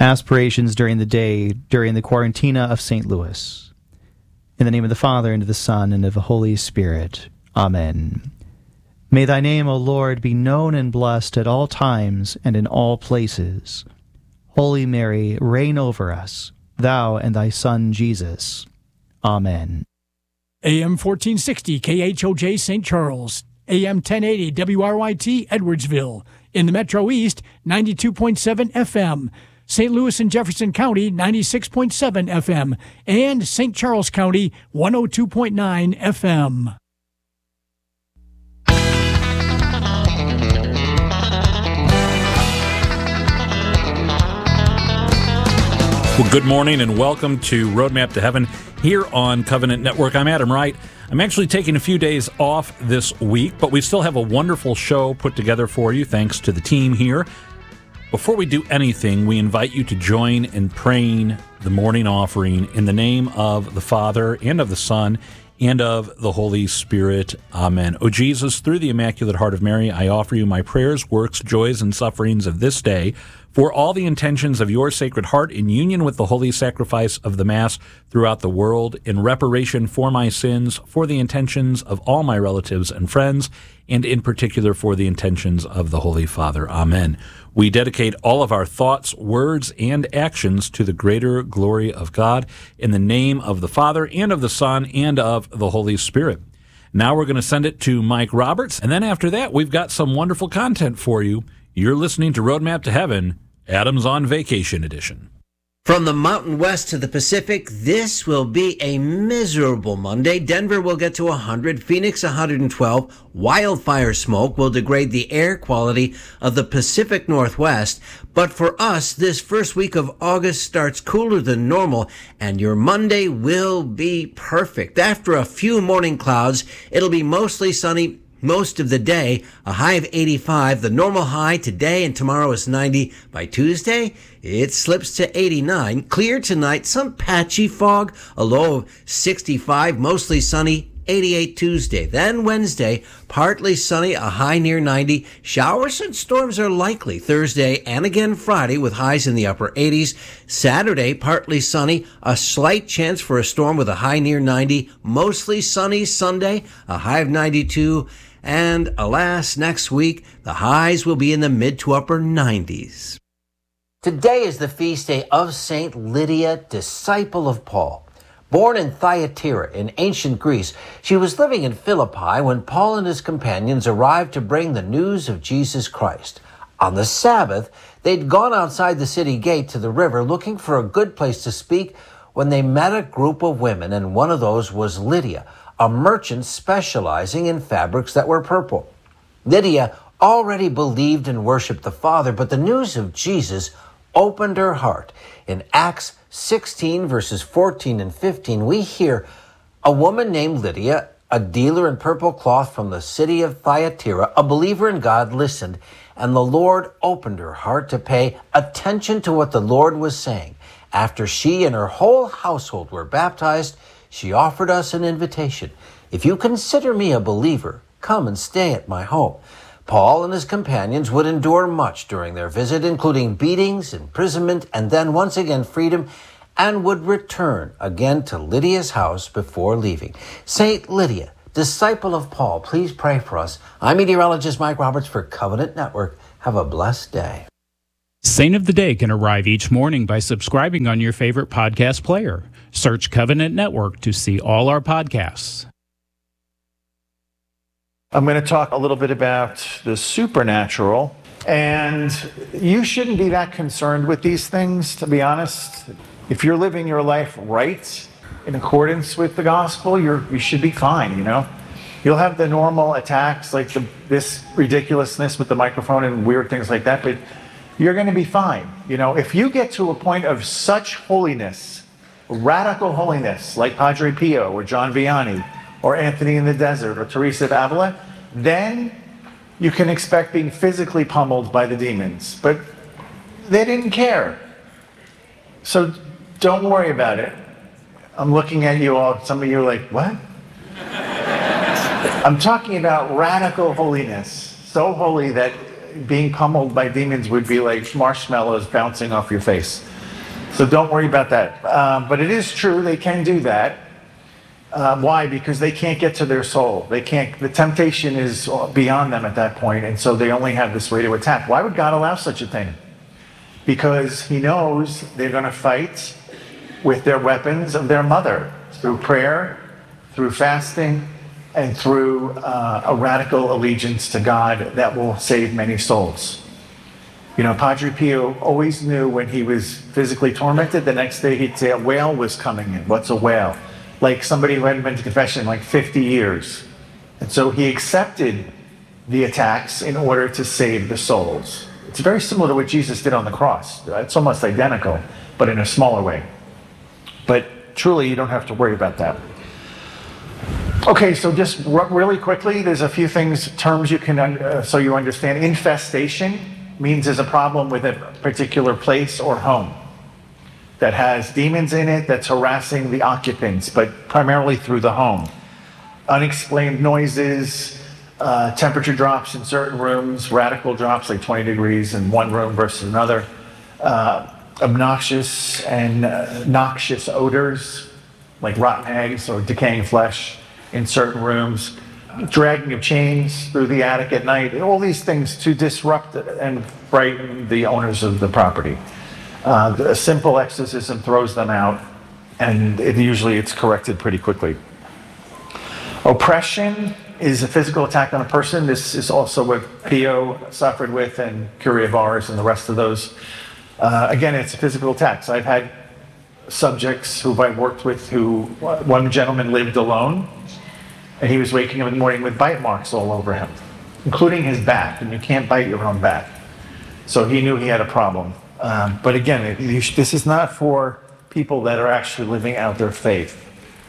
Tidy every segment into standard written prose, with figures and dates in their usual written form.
aspirations during the day during the Quarantina of St. Louis. In the name of the Father, and of the Son, and of the Holy Spirit. Amen. May thy name, O Lord, be known and blessed at all times and in all places. Holy Mary, reign over us, thou and thy Son Jesus. Amen. AM 1460 KHOJ St. Charles, AM 1080 WRYT Edwardsville. In the Metro East, 92.7 FM. St. Louis and Jefferson County, 96.7 FM. And St. Charles County, 102.9 FM. Well, good morning and welcome to Roadmap to Heaven here on Covenant Network. I'm Adam Wright. I'm actually taking a few days off this week, but we still have a wonderful show put together for you thanks to the team here. Before we do anything, we invite you to join in praying the morning offering in the name of the Father and of the Son and of the Holy Spirit. Amen. O Jesus, through the Immaculate Heart of Mary, I offer you my prayers, works, joys, and sufferings of this day for all the intentions of your Sacred Heart in union with the holy sacrifice of the Mass throughout the world, in reparation for my sins, for the intentions of all my relatives and friends, and in particular for the intentions of the Holy Father. Amen. We dedicate all of our thoughts, words, and actions to the greater glory of God in the name of the Father and of the Son and of the Holy Spirit. Now we're going to send it to Mike Roberts, and then after that, we've got some wonderful content for you. You're listening to Roadmap to Heaven, Adam's on Vacation Edition. From the Mountain West to the Pacific, this will be a miserable Monday. Denver will get to 100, Phoenix 112. Wildfire smoke will degrade the air quality of the Pacific Northwest. But for us, this first week of August starts cooler than normal, and your Monday will be perfect. After a few morning clouds, it'll be mostly sunny most of the day, a high of 85. The normal high today and tomorrow is 90. By Tuesday, it slips to 89. Clear tonight, some patchy fog, a low of 65, mostly sunny, 88 Tuesday. Then Wednesday, partly sunny, a high near 90. Showers and storms are likely Thursday and again Friday with highs in the upper 80s. Saturday, partly sunny, a slight chance for a storm with a high near 90. Mostly sunny Sunday, a high of 92. And alas, next week, the highs will be in the mid to upper 90s. Today is the feast day of Saint Lydia, disciple of Paul. Born in Thyatira in ancient Greece, she was living in Philippi when Paul and his companions arrived to bring the news of Jesus Christ. On the Sabbath, they'd gone outside the city gate to the river looking for a good place to speak when they met a group of women, and one of those was Lydia, a merchant specializing in fabrics that were purple. Lydia already believed and worshiped the Father, but the news of Jesus opened her heart. In Acts 16, verses 14 and 15, we hear a woman named Lydia, a dealer in purple cloth from the city of Thyatira, a believer in God, listened, and the Lord opened her heart to pay attention to what the Lord was saying. After she and her whole household were baptized, she offered us an invitation. If you consider me a believer, come and stay at my home. Paul and his companions would endure much during their visit, including beatings, imprisonment, and then once again freedom, and would return again to Lydia's house before leaving. Saint Lydia, disciple of Paul, please pray for us. I'm meteorologist Mike Roberts for Covenant Network. Have a blessed day. Saint of the Day can arrive each morning by subscribing on your favorite podcast player. Search Covenant Network to see all our podcasts. I'm going to talk a little bit about the supernatural, and you shouldn't be that concerned with these things, to be honest. If you're living your life right, in accordance with the gospel, you should be fine, you know. You'll have the normal attacks, like this ridiculousness with the microphone and weird things like that, but you're going to be fine. You know, if you get to a point of such holiness, radical holiness, like Padre Pio or John Vianney or Anthony in the Desert or Teresa of Avila, then you can expect being physically pummeled by the demons. But they didn't care. So don't worry about it. I'm looking at you all, some of you are like, what? I'm talking about radical holiness, so holy that being pummeled by demons would be like marshmallows bouncing off your face. So don't worry about that. But it is true, they can do that. Why? Because they can't get to their soul. They can't. The temptation is beyond them at that point, and so they only have this way to attack. Why would God allow such a thing? Because he knows they're going to fight with their weapons of their mother, through prayer, through fasting, and through a radical allegiance to God that will save many souls. You know, Padre Pio always knew when he was physically tormented, the next day he'd say a whale was coming in. What's a whale? Like somebody who hadn't been to confession in like 50 years. And so he accepted the attacks in order to save the souls. It's very similar to what Jesus did on the cross. It's almost identical, but in a smaller way. But truly, you don't have to worry about that. Okay, so just really quickly, there's a few things, terms you can, so you understand. Infestation means there's a problem with a particular place or home that has demons in it that's harassing the occupants, but primarily through the home. Unexplained noises, temperature drops in certain rooms, radical drops like 20 degrees in one room versus another, obnoxious and noxious odors like rotten eggs or decaying flesh in certain rooms, dragging of chains through the attic at night, all these things to disrupt and frighten the owners of the property. A simple exorcism throws them out, and usually it's corrected pretty quickly. Oppression is a physical attack on a person. This is also what Pio suffered with, and Curie of Ars and the rest of those. Again, it's a physical attack. So I've had subjects who I've worked with one gentleman lived alone, and he was waking up in the morning with bite marks all over him, including his back, and you can't bite your own back. So he knew he had a problem. But again, this is not for people that are actually living out their faith.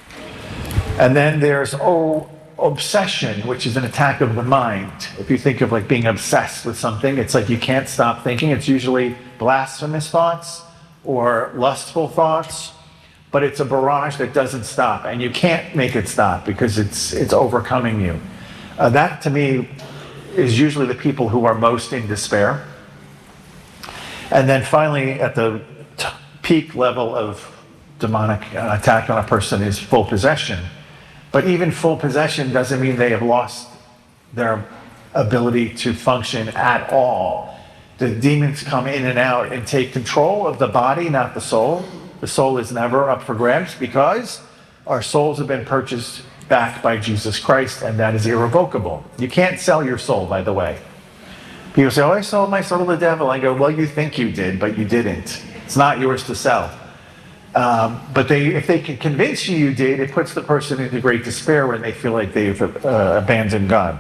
And then there's obsession, which is an attack of the mind. If you think of like being obsessed with something, it's like you can't stop thinking. It's usually blasphemous thoughts or lustful thoughts, but it's a barrage that doesn't stop, and you can't make it stop because it's overcoming you. That to me is usually the people who are most in despair. And then finally, at the peak level of demonic attack on a person is full possession. But even full possession doesn't mean they have lost their ability to function at all. The demons come in and out and take control of the body, not the soul. The soul is never up for grabs because our souls have been purchased back by Jesus Christ, and that is irrevocable. You can't sell your soul, by the way. People say, I sold my soul to the devil. I go, well, you think you did, but you didn't. It's not yours to sell. But if they can convince you did, it puts the person into great despair when they feel like they've abandoned God.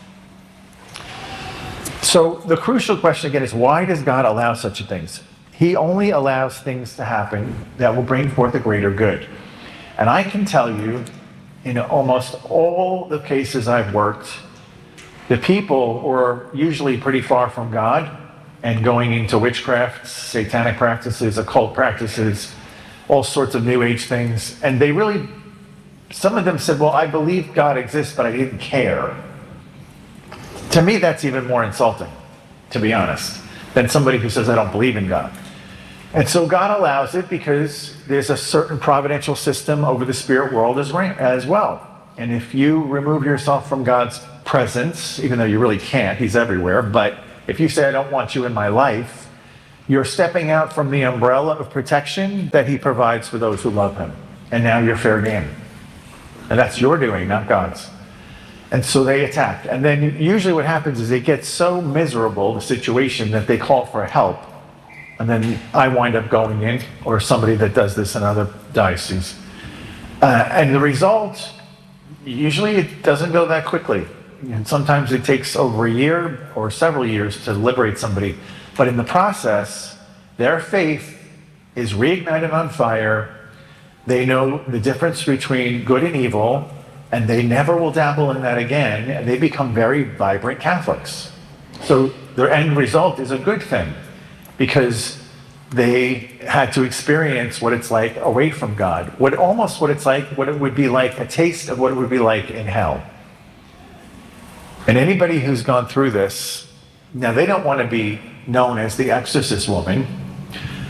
So the crucial question again is, why does God allow such things? He only allows things to happen that will bring forth a greater good. And I can tell you, in almost all the cases I've worked, the people were usually pretty far from God and going into witchcraft, satanic practices, occult practices, all sorts of New Age things. And they really, some of them said, well, I believe God exists, but I didn't care. To me, that's even more insulting, to be honest, than somebody who says, I don't believe in God. And so God allows it because there's a certain providential system over the spirit world as well. And if you remove yourself from God's presence, even though you really can't, he's everywhere, but if you say, I don't want you in my life, you're stepping out from the umbrella of protection that he provides for those who love him. And now you're fair game. And that's your doing, not God's. And so they attack. And then usually what happens is they get so miserable, the situation, that they call for help. And then I wind up going in, or somebody that does this in other dioceses. And the result, usually it doesn't go that quickly. And sometimes it takes over a year or several years to liberate somebody. But in the process, their faith is reignited on fire. They know the difference between good and evil, and they never will dabble in that again, and they become very vibrant Catholics. So their end result is a good thing, because they had to experience what it's like away from God, what it would be like, a taste of what it would be like in hell. And anybody who's gone through this, now they don't want to be known as the exorcist woman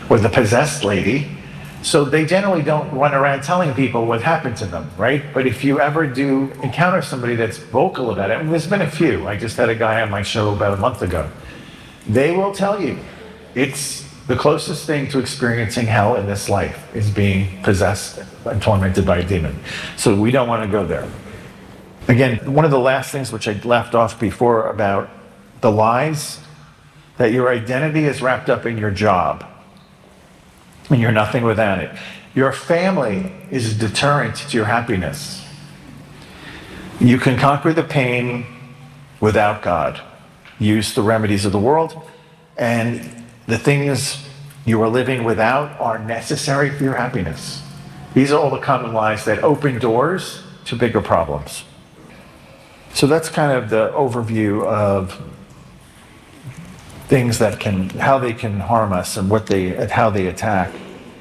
or the possessed lady. So they generally don't run around telling people what happened to them, right? But if you ever do encounter somebody that's vocal about it, and there's been a few. I just had a guy on my show about a month ago. They will tell you it's the closest thing to experiencing hell in this life is being possessed and tormented by a demon. So we don't want to go there. Again, one of the last things which I left off before about the lies, that your identity is wrapped up in your job. And you're nothing without it. Your family is a deterrent to your happiness. You can conquer the pain without God. Use the remedies of the world, and the things you are living without are necessary for your happiness. These are all the common lies that open doors to bigger problems. So that's kind of the overview of things that how they can harm us and how they attack.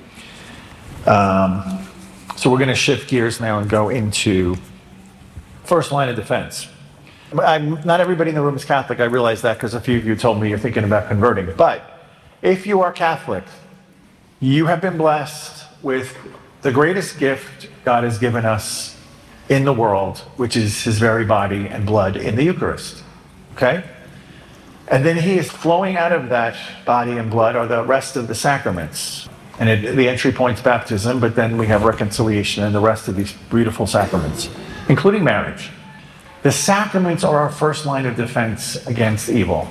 So we're going to shift gears now and go into first line of defense. Not everybody in the room is Catholic. I realize that because a few of you told me you're thinking about converting. But if you are Catholic, you have been blessed with the greatest gift God has given us in the world, which is his very body and blood in the Eucharist. Okay? And then he is flowing out of that body and blood are the rest of the sacraments. And the entry point's baptism, but then we have reconciliation and the rest of these beautiful sacraments, including marriage. The sacraments are our first line of defense against evil.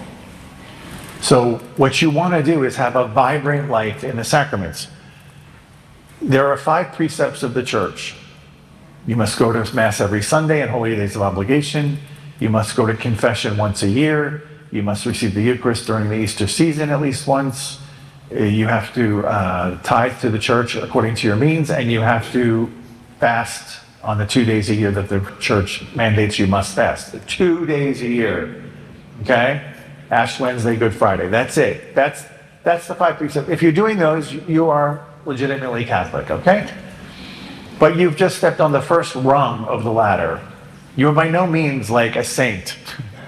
So what you want to do is have a vibrant life in the sacraments. There are 5 precepts of the church. You must go to Mass every Sunday and holy days of obligation. You must go to confession once a year. You must receive the Eucharist during the Easter season at least once. You have to tithe to the church according to your means, and you have to fast on the 2 days a year that the church mandates you must fast. 2 days a year, okay? Ash Wednesday, Good Friday. That's it. That's the 5 precepts. If you're doing those, you are legitimately Catholic, okay? But you've just stepped on the first rung of the ladder. You're by no means like a saint.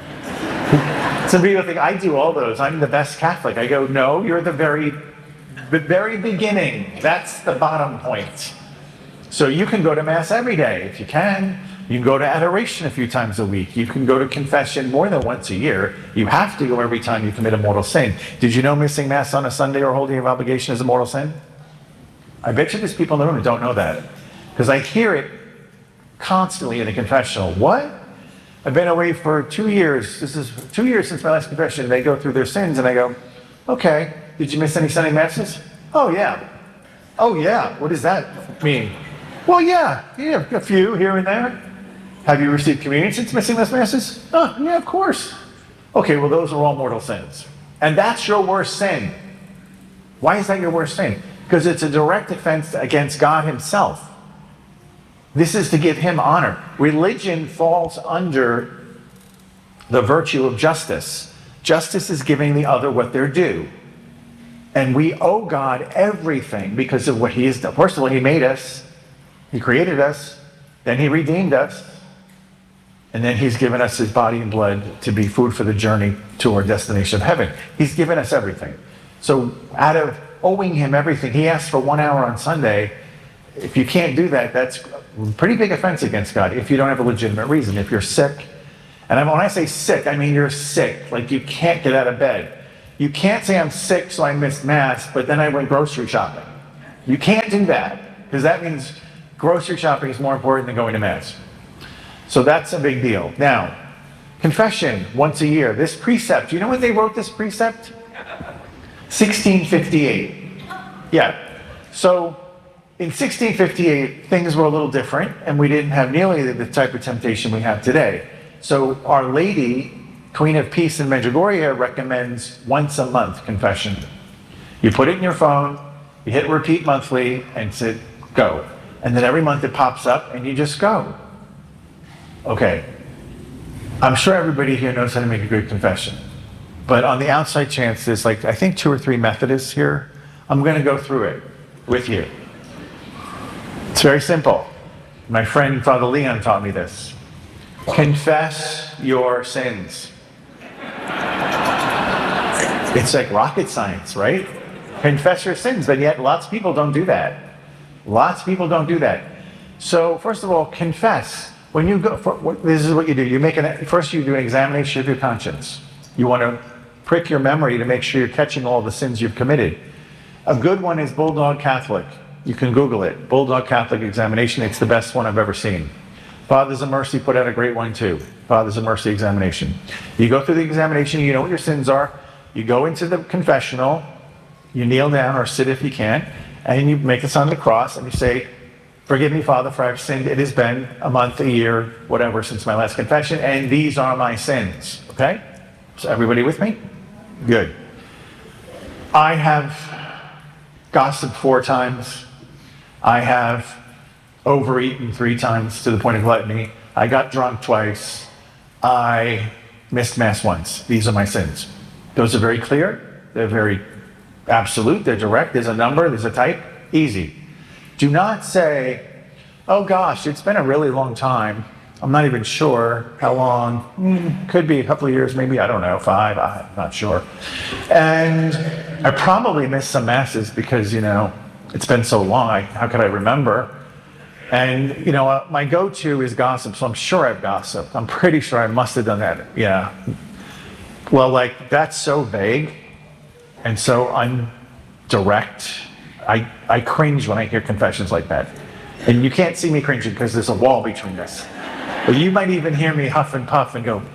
Some people think, I do all those. I'm the best Catholic. I go, no, you're the very beginning. That's the bottom point. So you can go to Mass every day if you can. You can go to adoration a few times a week. You can go to confession more than once a year. You have to go every time you commit a mortal sin. Did you know missing Mass on a Sunday or holy day of obligation is a mortal sin? I bet you there's people in the room that don't know that. Because I hear it constantly in the confessional. What? I've been away for 2 years. This is 2 years since my last confession. They go through their sins and I go, okay, did you miss any Sunday Masses? Oh, yeah. Oh, yeah. What does that mean? Well, yeah, a few here and there. Have you received communion since missing those Masses? Oh, yeah, of course. Okay, well, those are all mortal sins. And that's your worst sin. Why is that your worst sin? Because it's a direct offense against God himself. This is to give him honor. Religion falls under the virtue of justice. Justice is giving the other what they're due. And we owe God everything because of what he has done. First of all, he made us. He created us. Then he redeemed us. And then he's given us his body and blood to be food for the journey to our destination of heaven. He's given us everything. So out of owing him everything, he asked for 1 hour on Sunday. If you can't do that, that's a pretty big offense against God if you don't have a legitimate reason. If you're sick, and when I say sick, I mean you're sick, like you can't get out of bed. You can't say I'm sick so I missed Mass, but then I went grocery shopping. You can't do that, because that means grocery shopping is more important than going to Mass. So that's a big deal. Now, confession once a year. This precept, do you know when they wrote this precept? 1658. Yeah. So in 1658, things were a little different, and we didn't have nearly the type of temptation we have today. So Our Lady, Queen of Peace in Medjugorje, recommends once a month confession. You put it in your phone, you hit repeat monthly, and say, go. And then every month it pops up, and you just go. Okay. I'm sure everybody here knows how to make a good confession. But on the outside chance, there's I think 2 or 3 Methodists here. I'm going to go through it with you. It's very simple. My friend Father Leon taught me this. Confess your sins. It's like rocket science, right? Confess your sins, but yet lots of people don't do that. Lots of people don't do that. So first of all, confess. When you go, this is what you do. First you do an examination of your conscience. You want to prick your memory to make sure you're catching all the sins you've committed. A good one is Bulldog Catholic. You can Google it. Bulldog Catholic examination. It's the best one I've ever seen. Fathers of Mercy put out a great one too. Fathers of Mercy examination. You go through the examination, you know what your sins are. You go into the confessional, you kneel down or sit if you can, and you make a sign of the cross and you say, forgive me, Father, for I've sinned. It has been a month, a year, whatever, since my last confession, and these are my sins. Okay? So everybody with me? Good. I have gossiped 4 times. I have overeaten 3 times to the point of gluttony. I got drunk twice. I missed Mass once. These are my sins. Those are very clear. They're very absolute. They're direct. There's a number. There's a type. Easy. Do not say, oh gosh, it's been a really long time. I'm not even sure how long. Could be a couple of years, maybe, I don't know, 5, I'm not sure. And I probably missed some Masses because, it's been so long, how could I remember? And, my go-to is gossip, so I'm sure I've gossiped. I'm pretty sure I must have done that, yeah. Well, that's so vague and so undirect. I cringe when I hear confessions like that. And you can't see me cringing because there's a wall between us. But you might even hear me huff and puff and go,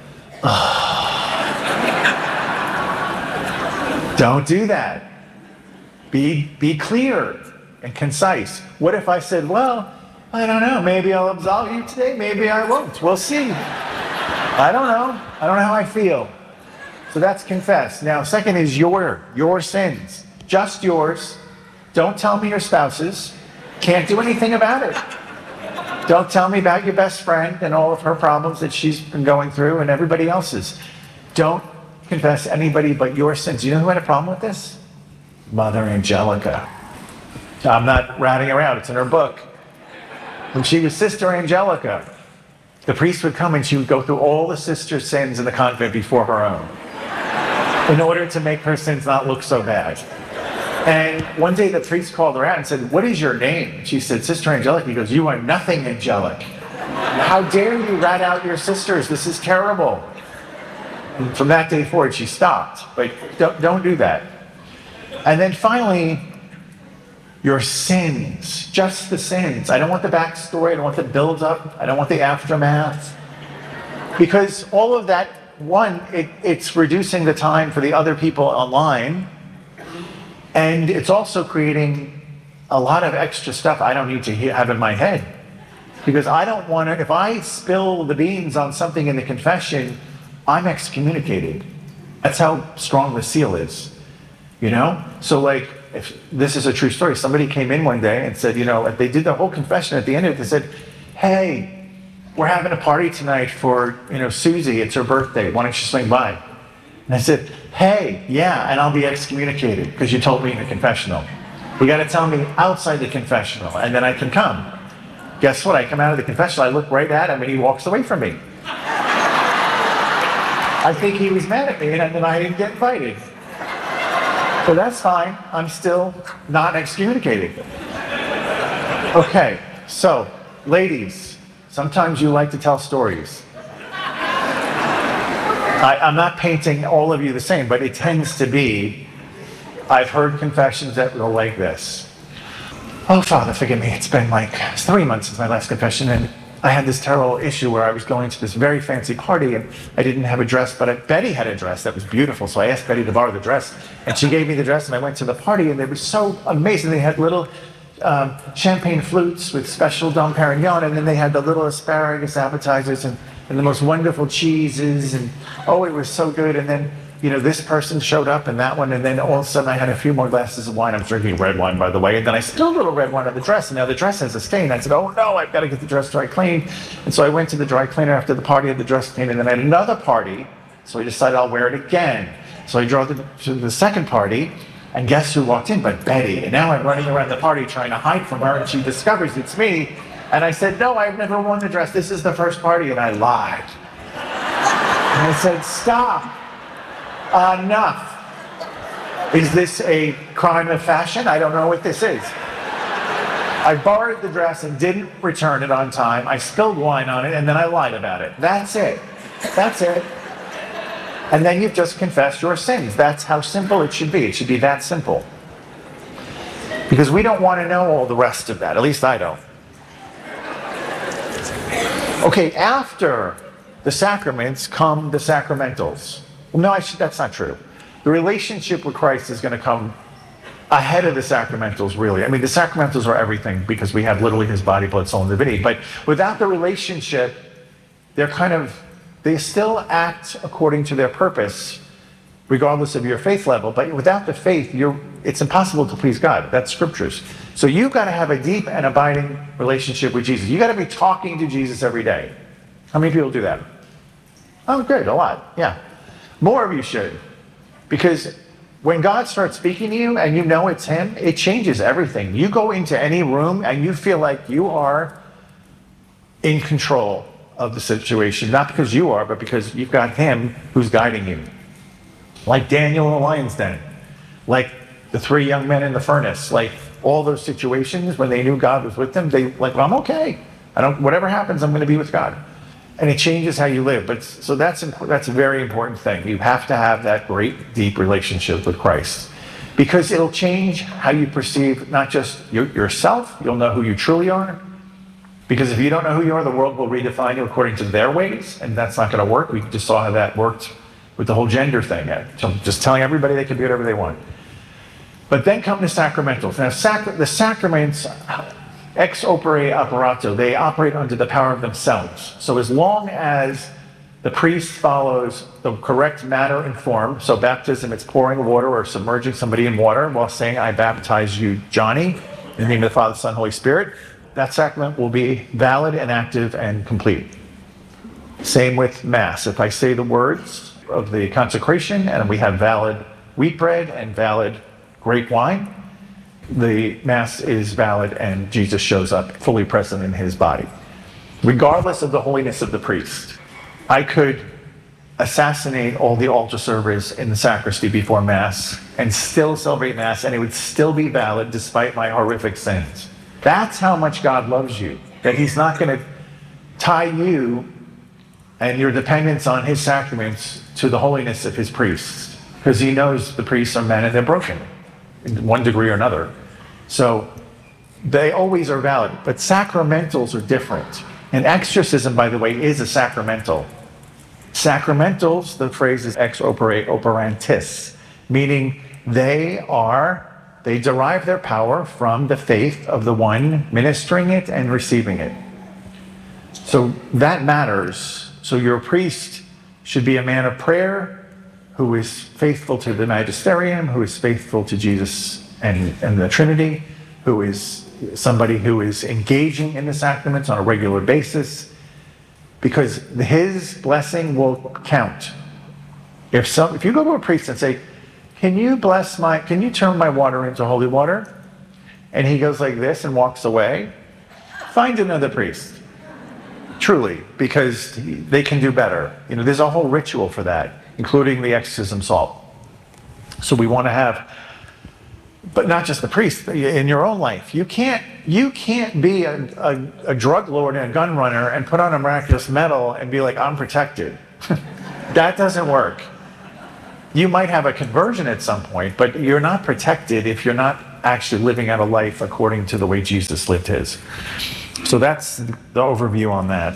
oh. Don't do that. Be clear and concise. What if I said, well, I don't know, maybe I'll absolve you today, maybe I won't. We'll see. I don't know. I don't know how I feel. So that's confess. Now, second is your sins. Just yours. Don't tell me your spouse's. Can't do anything about it. Don't tell me about your best friend and all of her problems that she's been going through and everybody else's. Don't confess anybody but your sins. You know who had a problem with this? Mother Angelica. I'm not ratting her out. It's in her book. When she was Sister Angelica, the priest would come and she would go through all the sisters' sins in the convent before her own in order to make her sins not look so bad. And one day the priest called her out and said, what is your name? She said, Sister Angelica. He goes, you are nothing angelic. How dare you rat out your sisters? This is terrible. And from that day forward, she stopped. But don't do that. And then finally, your sins, just the sins. I don't want the backstory. I don't want the build-up. I don't want the aftermath. Because all of that, one, it's reducing the time for the other people online. And it's also creating a lot of extra stuff I don't need to have in my head. Because I don't want to, if I spill the beans on something in the confession, I'm excommunicated. That's how strong the seal is. So if this is a true story, somebody came in one day and said, they did the whole confession at the end of it. They said, hey, we're having a party tonight for, Susie. It's her birthday. Why don't you swing by? And I said, hey, yeah, and I'll be excommunicated because you told me in the confessional. You got to tell me outside the confessional, and then I can come. Guess what? I come out of the confessional, I look right at him, and he walks away from me. I think he was mad at me, and then I didn't get invited. So that's fine. I'm still not excommunicated. Okay, so, ladies, sometimes you like to tell stories. I'm not painting all of you the same, but it tends to be, I've heard confessions that go like this. Oh, Father, forgive me. It's been 3 months since my last confession, and I had this terrible issue where I was going to this very fancy party, and I didn't have a dress, but Betty had a dress that was beautiful, so I asked Betty to borrow the dress, and she gave me the dress, and I went to the party, and they were so amazing. They had little champagne flutes with special Dom Perignon, and then they had the little asparagus appetizers, and the most wonderful cheeses, and oh, it was so good. And then, this person showed up and that one, and then all of a sudden I had a few more glasses of wine. I'm drinking red wine, by the way, and then I spilled a little red wine on the dress, and now the dress has a stain. I said, oh no, I've got to get the dress dry cleaned. And so I went to the dry cleaner after the party, had the dress cleaned, and then I had another party, so I decided I'll wear it again. So I drove to the second party, and guess who walked in but Betty? And now I'm running around the party trying to hide from her, and she discovers it's me. And I said, no, I've never worn the dress. This is the first party. And I lied. And I said, stop. Enough. Is this a crime of fashion? I don't know what this is. I borrowed the dress and didn't return it on time. I spilled wine on it and then I lied about it. That's it. That's it. And then you've just confessed your sins. That's how simple it should be. It should be that simple. Because we don't want to know all the rest of that. At least I don't. Okay, after the sacraments come the sacramentals. No, that's not true. The relationship with Christ is going to come ahead of the sacramentals, really. I mean, the sacramentals are everything because we have literally his body, blood, soul, and divinity. But without the relationship, they still act according to their purpose, regardless of your faith level. But without the faith, it's impossible to please God. That's scriptures. So you've got to have a deep and abiding relationship with Jesus. You've got to be talking to Jesus every day. How many people do that? Oh, good, a lot, yeah. More of you should. Because when God starts speaking to you and you know it's him, it changes everything. You go into any room and you feel like you are in control of the situation, not because you are, but because you've got him who's guiding you. Like Daniel in the lion's den, like the 3 young men in the furnace, like all those situations when they knew God was with them, well, I'm okay. Whatever happens, I'm going to be with God. And it changes how you live. So that's a very important thing. You have to have that great, deep relationship with Christ. Because it'll change how you perceive not just yourself, you'll know who you truly are. Because if you don't know who you are, the world will redefine you according to their ways, and that's not going to work. We just saw how that worked with the whole gender thing. Just telling everybody they can do whatever they want. But then come the sacramentals. Now, the sacraments, ex opere operato, they operate under the power of themselves. So as long as the priest follows the correct manner and form, so baptism, it's pouring water or submerging somebody in water while saying, I baptize you, Johnny, in the name of the Father, Son, Holy Spirit, that sacrament will be valid and active and complete. Same with Mass. If I say the words of the consecration and we have valid wheat bread and valid grape wine, the Mass is valid and Jesus shows up fully present in his body. Regardless of the holiness of the priest, I could assassinate all the altar servers in the sacristy before Mass and still celebrate Mass, and it would still be valid despite my horrific sins. That's how much God loves you, that he's not going to tie you and your dependence on his sacraments to the holiness of his priests, because he knows the priests are men and they're broken in one degree or another. So they always are valid, but sacramentals are different. And exorcism, by the way, is a sacramental. Sacramentals, the phrase is ex opere operantis, meaning they derive their power from the faith of the one ministering it and receiving it. So that matters. So your priest should be a man of prayer who is faithful to the magisterium, who is faithful to Jesus and the Trinity, who is somebody who is engaging in the sacraments on a regular basis, because his blessing will count. If you go to a priest and say, can you turn my water into holy water? And he goes like this and walks away, find another priest. Truly, because they can do better. There's a whole ritual for that, including the exorcism salt. So we want to have, but not just the priest, in your own life. You can't be a drug lord and a gun runner and put on a miraculous medal and be like, I'm protected. That doesn't work. You might have a conversion at some point, but you're not protected if you're not actually living out a life according to the way Jesus lived his. So that's the overview on that.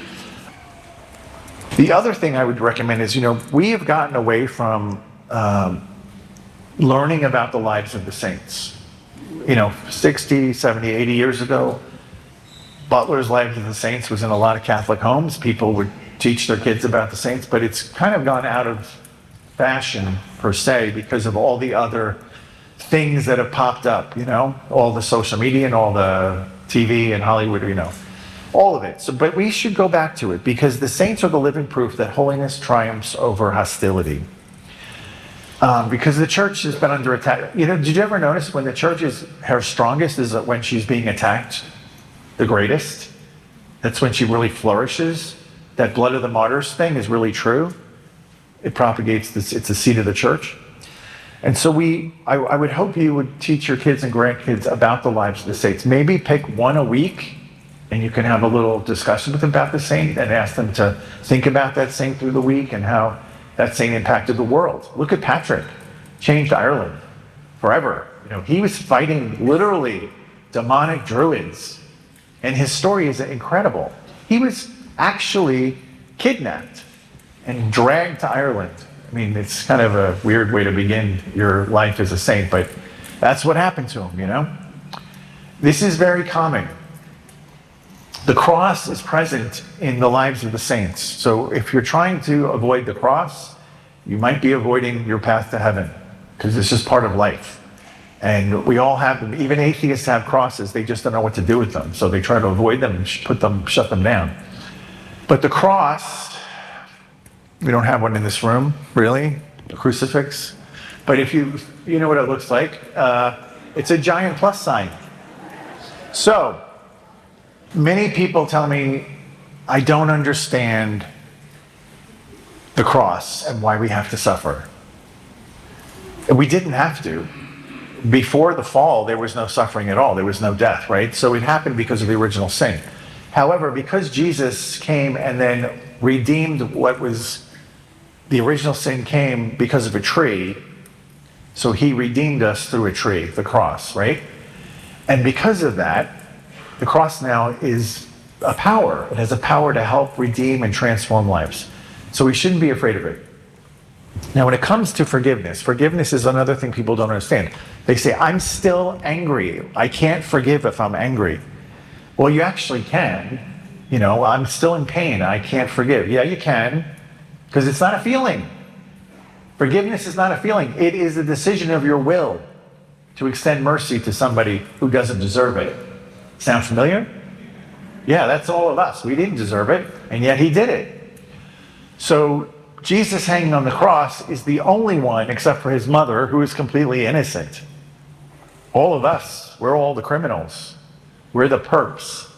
The other thing I would recommend is, we have gotten away from learning about the lives of the saints. 60, 70, 80 years ago, Butler's Lives of the Saints was in a lot of Catholic homes. People would teach their kids about the saints, but it's kind of gone out of fashion, per se, because of all the other things that have popped up, all the social media and all the TV and Hollywood, all of it. But we should go back to it, because the saints are the living proof that holiness triumphs over hostility. Because the church has been under attack. Did you ever notice when the church is her strongest is when she's being attacked the greatest? That's when she really flourishes. That blood of the martyrs thing is really true. It propagates it's the seed of the church. And so I would hope you would teach your kids and grandkids about the lives of the saints. Maybe pick one a week, and you can have a little discussion with them about the saint and ask them to think about that saint through the week and how that saint impacted the world. Look at Patrick, changed Ireland forever. He was fighting literally demonic druids, and his story is incredible. He was actually kidnapped and dragged to Ireland. I mean, it's kind of a weird way to begin your life as a saint, but that's what happened to him, This is very common. The cross is present in the lives of the saints. So if you're trying to avoid the cross, you might be avoiding your path to heaven, because it's just part of life. And we all have them. Even atheists have crosses. They just don't know what to do with them. So they try to avoid them and shut them down. But the cross, we don't have one in this room, really, a crucifix. But if you know what it looks like, it's a giant plus sign. So many people tell me, I don't understand the cross and why we have to suffer. We didn't have to. Before the fall, there was no suffering at all. There was no death, right? So it happened because of the original sin. However, because Jesus came and then redeemed what was the original sin, came because of a tree. So he redeemed us through a tree, the cross, right? And because of that, the cross now is a power. It has a power to help redeem and transform lives. So we shouldn't be afraid of it. Now, when it comes to forgiveness, forgiveness is another thing people don't understand. They say, I'm still angry. I can't forgive if I'm angry. Well, you actually can. I'm still in pain. I can't forgive. Yeah, you can, because it's not a feeling. Forgiveness is not a feeling. It is a decision of your will to extend mercy to somebody who doesn't deserve it. Sound familiar? Yeah, that's all of us. We didn't deserve it, and yet he did it. So Jesus hanging on the cross is the only one, except for his mother, who is completely innocent. All of us, we're all the criminals. We're the perps.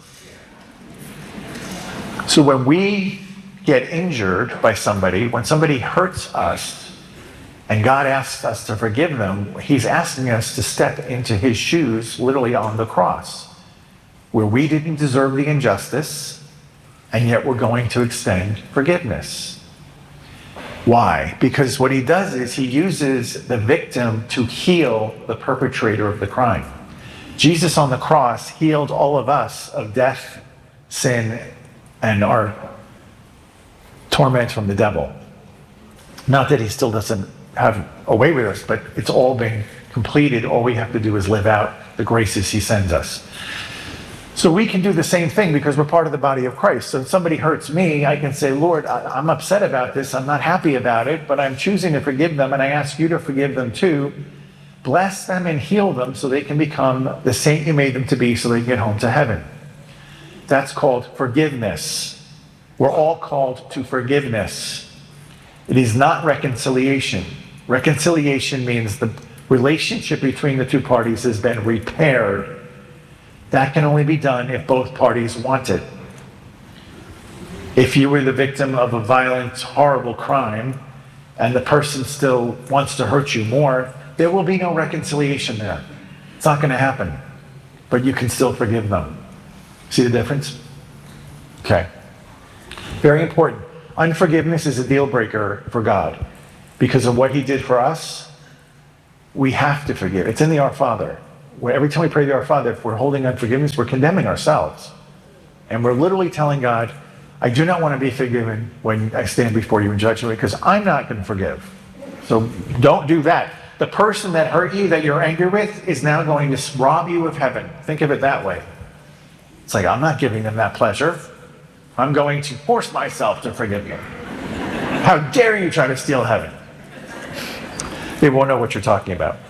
So when we get injured by somebody, when somebody hurts us, and God asks us to forgive them, he's asking us to step into his shoes, literally on the cross, where we didn't deserve the injustice, and yet we're going to extend forgiveness. Why? Because what he does is he uses the victim to heal the perpetrator of the crime. Jesus on the cross healed all of us of death, sin, and our torment from the devil. Not that he still doesn't have a way with us, but it's all been completed. All we have to do is live out the graces he sends us. So we can do the same thing because we're part of the body of Christ. So if somebody hurts me, I can say, Lord, I'm upset about this. I'm not happy about it, but I'm choosing to forgive them, and I ask you to forgive them too. Bless them and heal them so they can become the saint you made them to be, so they can get home to heaven. That's called forgiveness. We're all called to forgiveness. It is not reconciliation. Reconciliation means the relationship between the two parties has been repaired. That can only be done if both parties want it. If you were the victim of a violent, horrible crime, and the person still wants to hurt you more, there will be no reconciliation there. It's not going to happen. But you can still forgive them. See the difference? Okay. Very important. Unforgiveness is a deal breaker for God. Because of what he did for us, we have to forgive. It's in the Our Father. Where every time we pray the Our Father, if we're holding unforgiveness, we're condemning ourselves. And we're literally telling God, I do not want to be forgiven when I stand before you in judgment, because I'm not going to forgive. So don't do that. The person that hurt you, that you're angry with, is now going to rob you of heaven. Think of it that way. It's like, I'm not giving them that pleasure. I'm going to force myself to forgive them. How dare you try to steal heaven? They won't know what you're talking about.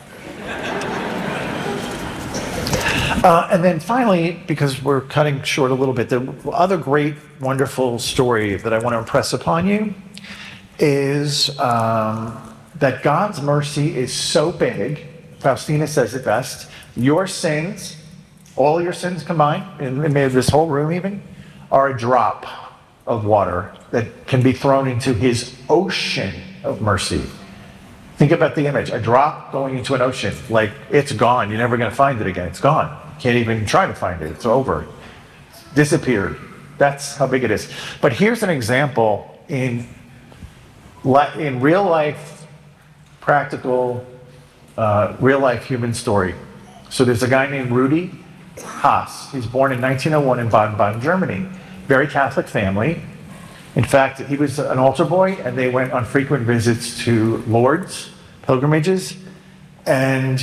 And then finally, because we're cutting short a little bit, the other great, wonderful story that I want to impress upon you is that God's mercy is so big. Faustina says it best. Your sins, all your sins combined, in this whole room even, are a drop of water that can be thrown into his ocean of mercy. Think about the image, a drop going into an ocean, like it's gone, you're never going to find it again, it's gone. You can't even try to find it, it's over. Disappeared. That's how big it is. But here's an example in real life, practical, real life human story. So there's a guy named Rudi Haas. He's born in 1901 in Baden-Baden, Germany. Very Catholic family. In fact, he was an altar boy, and they went on frequent visits to Lourdes, pilgrimages, and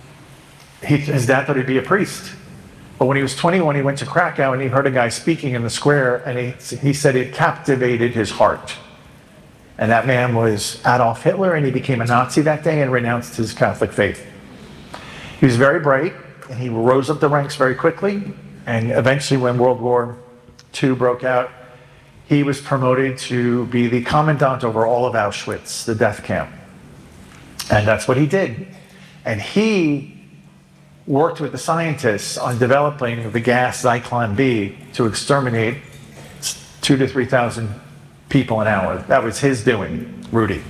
his dad thought he'd be a priest. But when he was 21, he went to Krakow, and he heard a guy speaking in the square, and he said it captivated his heart. And that man was Adolf Hitler, and he became a Nazi that day and renounced his Catholic faith. He was very bright, and he rose up the ranks very quickly, and eventually when World War II broke out, he was promoted to be the commandant over all of Auschwitz, the death camp. And that's what he did. And he worked with the scientists on developing the gas Zyklon B to exterminate 2,000 to 3,000 people an hour. That was his doing, Rudi.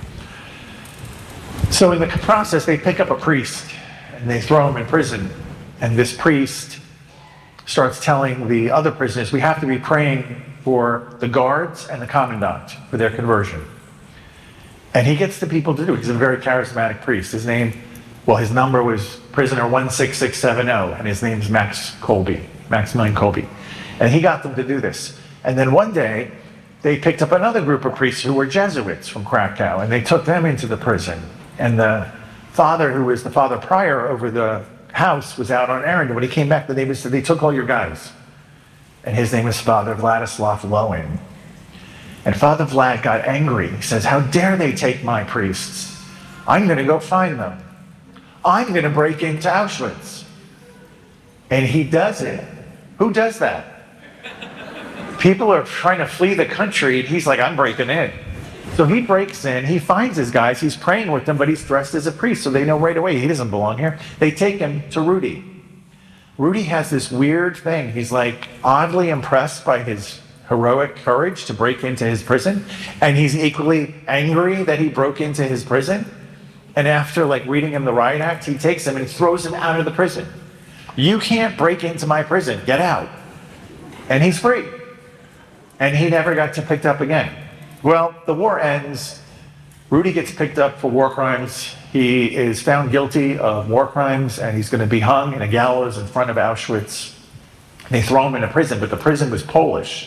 So in the process, they pick up a priest and they throw him in prison. And this priest starts telling the other prisoners, we have to be praying for the guards and the commandant for their conversion. And he gets the people to do it. He's a very charismatic priest. His number was prisoner 16670, and his name's Maximilian Kolbe. And he got them to do this. And then one day, they picked up another group of priests who were Jesuits from Krakow, and they took them into the prison. And the father, who was the father prior over the house, was out on errand. And when he came back, the neighbors said, they took all your guys. And his name was Father Vladislav Lowen. And Father Vlad got angry. He says, how dare they take my priests? I'm going to go find them. I'm going to break into Auschwitz. And he does it. Who does that? People are trying to flee the country, and he's like, I'm breaking in. So he breaks in, he finds his guys, he's praying with them, but he's dressed as a priest, so they know right away he doesn't belong here. They take him to Rudi. Rudi has this weird thing. He's like oddly impressed by his heroic courage to break into his prison, and he's equally angry that he broke into his prison. And after reading him the riot act, he takes him and throws him out of the prison. You can't break into my prison, get out. And he's free. And he never got picked up again. Well, the war ends. Rudi gets picked up for war crimes. He is found guilty of war crimes, and he's going to be hung in a gallows in front of Auschwitz. They throw him in a prison, but the prison was Polish.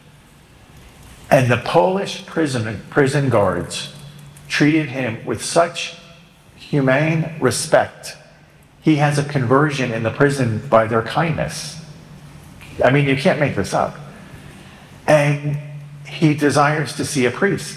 And the Polish prison guards treated him with such humane respect. He has a conversion in the prison by their kindness. I mean, you can't make this up. And he desires to see a priest.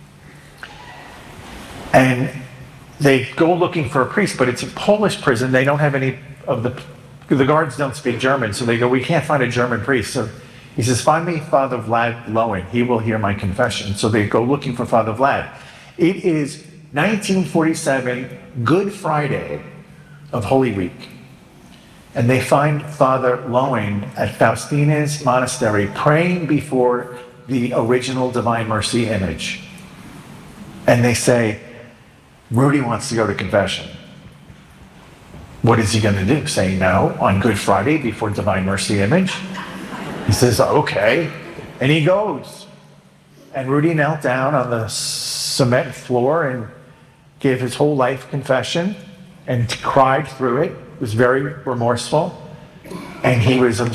And they go looking for a priest, but it's a Polish prison. They don't have any of the guards don't speak German, so they go, we can't find a German priest. So he says, find me Father Vlad Lowen. He will hear my confession. So they go looking for Father Vlad. It is 1947, Good Friday of Holy Week. And they find Father Lowen at Faustina's monastery praying before the original Divine Mercy image. And they say, Rudi wants to go to confession. What is he going to do? Say no on Good Friday before Divine Mercy image? He says, okay. And he goes. And Rudi knelt down on the cement floor and gave his whole life confession and cried through it. Was very remorseful. And he was